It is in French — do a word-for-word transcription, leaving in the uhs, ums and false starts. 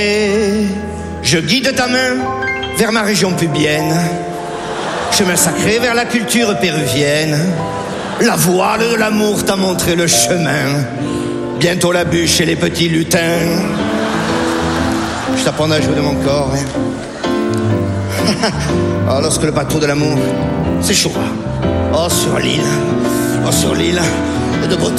Je guide ta main vers ma région pubienne, chemin sacré vers la culture péruvienne. La voile de l'amour t'a montré le chemin. Bientôt la bûche et les petits lutins. Je t'apprendrai à jouer de mon corps. Hein. Oh, lorsque le bateau de l'amour s'échouera. Oh, sur l'île, oh, sur l'île de beauté.